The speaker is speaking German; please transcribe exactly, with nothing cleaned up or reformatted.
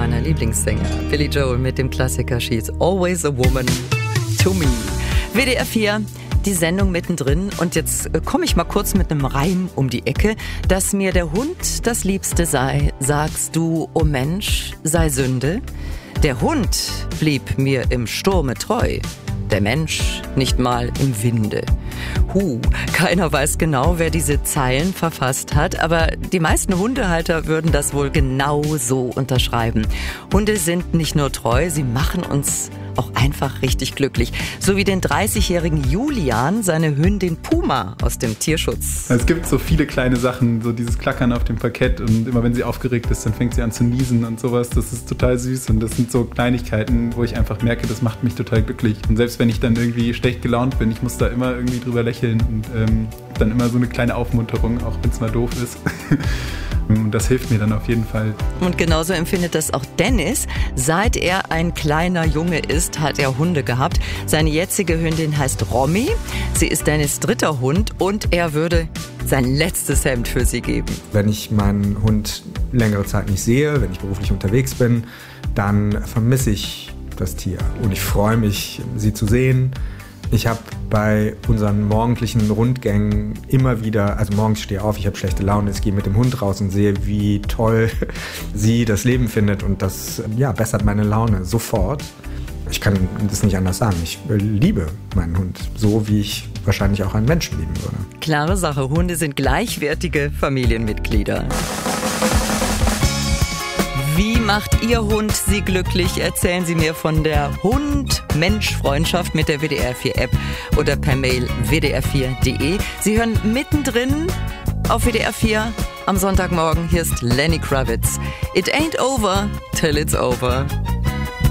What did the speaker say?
meiner Lieblingssänger. Billy Joel mit dem Klassiker She's Always a Woman to Me. W D R vier, die Sendung mittendrin. Und jetzt komme ich mal kurz mit einem Reim um die Ecke. Dass mir der Hund das Liebste sei, sagst du, o Mensch, sei Sünde. Der Hund blieb mir im Sturme treu, der Mensch nicht mal im Winde. Huh, keiner weiß genau, wer diese Zeilen verfasst hat, aber die meisten Hundehalter würden das wohl genau so unterschreiben. Hunde sind nicht nur treu, sie machen uns auch einfach richtig glücklich. So wie den dreißigjährigen Julian, seine Hündin Puma aus dem Tierschutz. Es gibt so viele kleine Sachen, so dieses Klackern auf dem Parkett und immer wenn sie aufgeregt ist, dann fängt sie an zu niesen und sowas. Das ist total süß und das sind so Kleinigkeiten, wo ich einfach merke, das macht mich total glücklich. Und selbst wenn ich dann irgendwie schlecht gelaunt bin, ich muss da immer irgendwie drüber lächeln und ähm, dann immer so eine kleine Aufmunterung, auch wenn es mal doof ist. Und das hilft mir dann auf jeden Fall. Und genauso empfindet das auch Dennis. Seit er ein kleiner Junge ist, hat er Hunde gehabt. Seine jetzige Hündin heißt Romy. Sie ist Dennis' dritter Hund und er würde sein letztes Hemd für sie geben. Wenn ich meinen Hund längere Zeit nicht sehe, wenn ich beruflich unterwegs bin, dann vermisse ich das Tier. Und ich freue mich, sie zu sehen. Ich habe bei unseren morgendlichen Rundgängen immer wieder, also morgens stehe ich auf, ich habe schlechte Laune, ich gehe mit dem Hund raus und sehe, wie toll sie das Leben findet und das ja, bessert meine Laune sofort. Ich kann das nicht anders sagen. Ich liebe meinen Hund, so wie ich wahrscheinlich auch einen Menschen lieben würde. Klare Sache, Hunde sind gleichwertige Familienmitglieder. Wie macht Ihr Hund Sie glücklich? Erzählen Sie mir von der Hund-Mensch-Freundschaft mit der W D R vier App oder per Mail w d r vier punkt d e. Sie hören mittendrin auf W D R vier am Sonntagmorgen. Hier ist Lenny Kravitz. It ain't over till it's over.